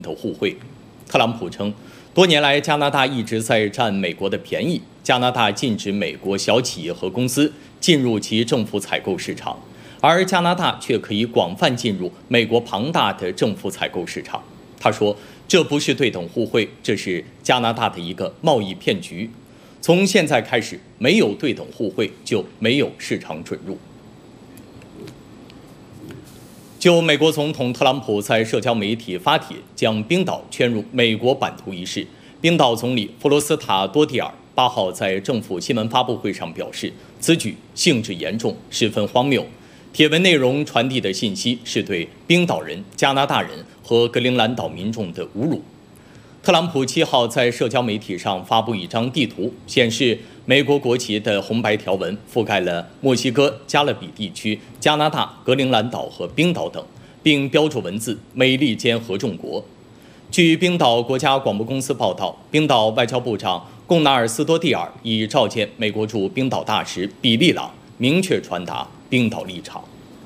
头互惠。特朗普称，多年来加拿大一直在占美国的便宜，加拿大禁止美国小企业和公司进入其政府采购市场，而加拿大却可以广泛进入美国庞大的政府采购市场。他说，这不是对等互惠，这是加拿大的一个贸易骗局。从现在开始，没有对等互惠，就没有市场准入。就美国总统特朗普在社交媒体发帖将冰岛圈入美国版图一事，冰岛总理弗罗斯塔多蒂尔8号在政府新闻发布会上表示，此举性质严重，十分荒谬。帖文内容传递的信息是对冰岛人、加拿大人和格陵兰岛民众的侮辱。特朗普7号在社交媒体上发布一张地图，显示美国国旗的红白条纹覆盖了墨西哥、加勒比地区、加拿大、格陵兰岛和冰岛等，并标注文字“美利坚合众国”。据冰岛国家广播公司报道，冰岛外交部长贡纳尔斯多蒂尔已召见美国驻冰岛大使比利朗，明确传达冰岛立场。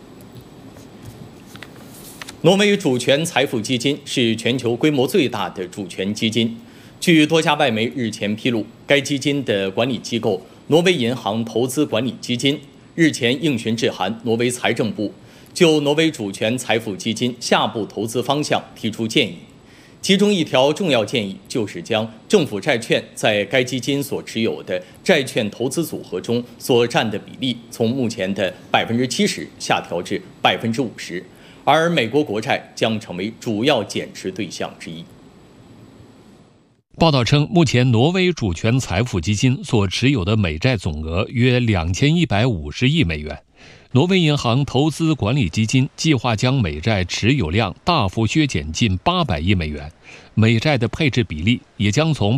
挪威主权财富基金是全球规模最大的主权基金。据多家外媒日前披露，该基金的管理机构挪威银行投资管理基金日前应询致函挪威财政部，就挪威主权财富基金下步投资方向提出建议。其中一条重要建议就是将政府债券在该基金所持有的债券投资组合中所占的比例从目前的70%下调至50%。而美国国债将成为主要减持对象之一。 报道称，目前挪威主权财富基金所持有的美债总额约2150亿美元。挪威银行投资管理基金计划将美债持有量大幅削减近800亿美元，美债的配置比例也将从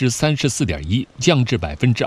34.1%降至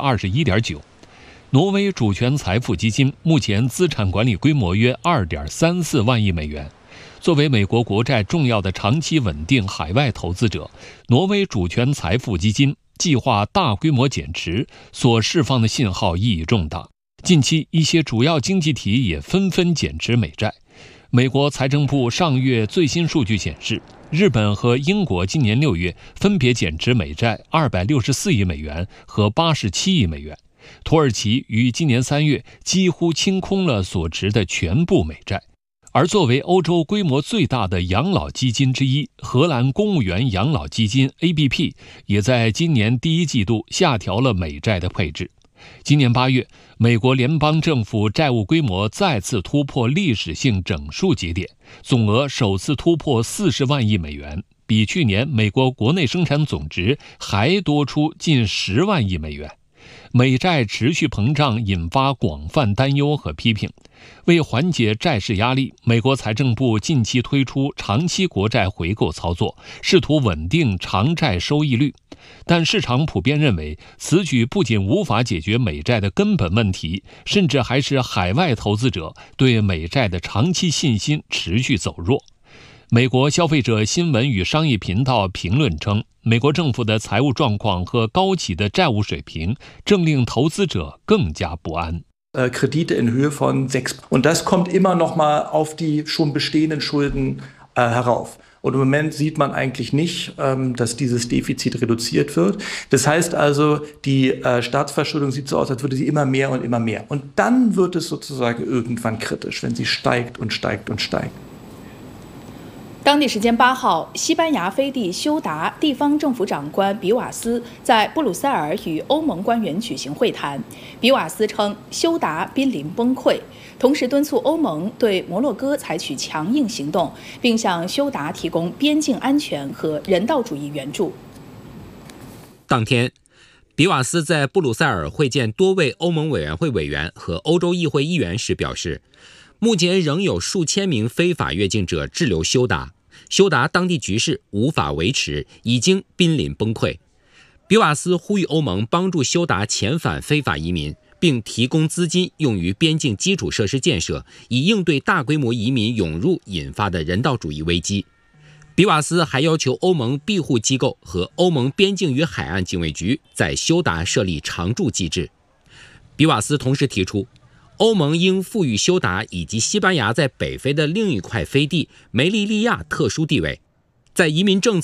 21.9%。挪威主权财富基金目前资产管理规模约2.34万亿美元。作为美国国债重要的长期稳定海外投资者，挪威主权财富基金计划大规模减持，所释放的信号意义重大。近期，一些主要经济体也纷纷减持美债。美国财政部上月最新数据显示，日本和英国今年6月分别减持美债264亿美元和87亿美元。土耳其于今年3月几乎清空了所持的全部美债，而作为欧洲规模最大的养老基金之一，荷兰公务员养老基金 ABP 也在今年第一季度下调了美债的配置。今年8月，美国联邦政府债务规模再次突破历史性整数节点，总额首次突破40万亿美元，比去年美国国内生产总值还多出近10万亿美元。美债持续膨胀引发广泛担忧和批评。为缓解债市压力，美国财政部近期推出长期国债回购操作，试图稳定长债收益率。但市场普遍认为，此举不仅无法解决美债的根本问题，甚至还使海外投资者对美债的长期信心持续走弱。美国消费者新闻与商业频道评论称，美国政府的财务状况和高企的债务水平正令投资者更加不安。 Kredite in Höhe von 6%. Und das kommt immer noch mal auf die schon bestehenden Schulden herauf. Und im Moment sieht man eigentlich nicht, dass dieses Defizit reduziert wird. Das heißt also, die Staatsverschuldung sieht so aus, als würde sie immer mehr und immer mehr. Und dann wird es sozusagen irgendwann kritisch, wenn sie steigt und steigt und steigt. 当地时间8号，西班牙飞地休达地方政府长官比瓦斯在布鲁塞尔与欧盟官员举行会谈。比瓦斯称，休达濒临崩溃，同时敦促欧盟对摩洛哥采取强硬行动，并向休达提供边境安全和人道主义援助。 当天，比瓦斯在布鲁塞尔会见多位欧盟委员会委员和欧洲议会议员时表示，目前仍有数千名非法越境者滞留休达。休达当地局势无法维持，已经濒临崩溃。比瓦斯呼吁欧盟帮助休达遣返非法移民，并提供资金用于边境基础设施建设，以应对大规模移民涌入引发的人道主义危机。比瓦斯还要求欧盟庇护机构和欧盟边境与海岸警卫局在休达设立常驻机制。比瓦斯同时提出，欧盟应赋予休达以及西班牙在北非的另一块飞地梅利利亚特殊地位，在移民政策